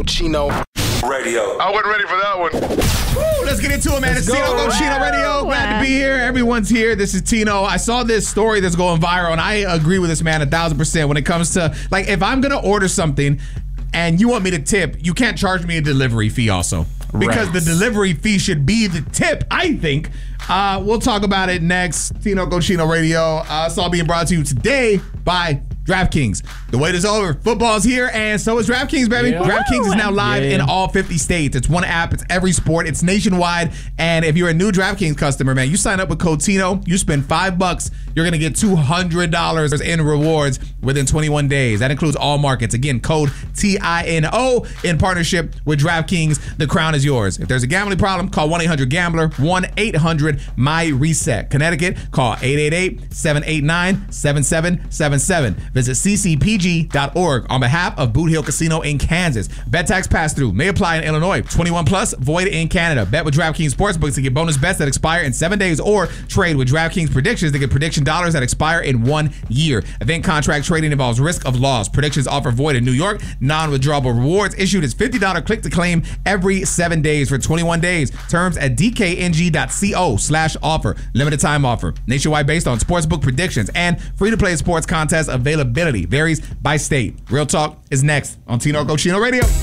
Cochino Radio. I wasn't ready for that one. Woo, let's get into it, man. It's Tino Cochino Radio. Glad to be here. Everyone's here. This is Tino. I saw this story that's going viral, and I agree with this man 1,000% when it comes to, like, if I'm going to order something and you want me to tip, you can't charge me a delivery fee also. Because the delivery fee should be the tip, I think. We'll talk about it next. Tino Cochino Radio. It's all being brought to you today by DraftKings. The wait is over. Football's here, and so is DraftKings, baby. Yeah. DraftKings is now live in all 50 states. It's one app. It's every sport. It's nationwide. And if you're a new DraftKings customer, man, you sign up with code Tino. You spend $5. You're going to get $200 in rewards within 21 days. That includes all markets. Again, code TINO in partnership with DraftKings. The crown is yours. If there's a gambling problem, call 1-800-GAMBLER, 1-800-MY-RESET. Connecticut, call 888-789-7777. Visit ccpg.org on behalf of Boot Hill Casino in Kansas. Bet tax pass-through may apply in Illinois. 21 plus, void in Canada. Bet with DraftKings Sportsbooks to get bonus bets that expire in 7 days, or trade with DraftKings Predictions to get prediction dollars that expire in 1 year. Event contract trading involves risk of loss. Predictions offer void in New York. Non-withdrawable rewards issued as $50 click to claim every 7 days for 21 days. Terms at dkng.co/offer. Limited time offer. Nationwide based on sportsbook predictions and free-to-play sports contest availability varies by state. Real Talk is next on Tino Cochino Radio.